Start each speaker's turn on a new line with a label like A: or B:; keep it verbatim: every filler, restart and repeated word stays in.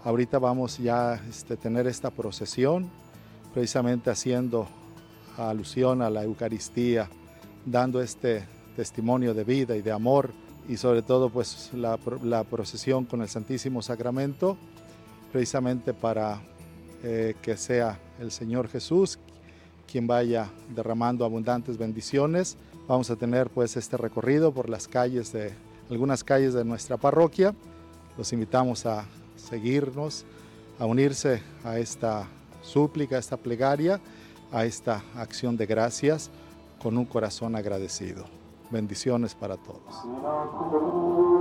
A: Ahorita vamos ya a este, tener esta procesión, precisamente haciendo alusión a la Eucaristía, dando este testimonio de vida y de amor, y sobre todo pues la, la procesión con el Santísimo Sacramento, precisamente para eh, que sea el Señor Jesús quien vaya derramando abundantes bendiciones. Vamos a tener pues este recorrido por las calles de algunas calles de nuestra parroquia. Los invitamos a seguirnos, a unirse a esta súplica, a esta plegaria, a esta acción de gracias con un corazón agradecido. Bendiciones para todos.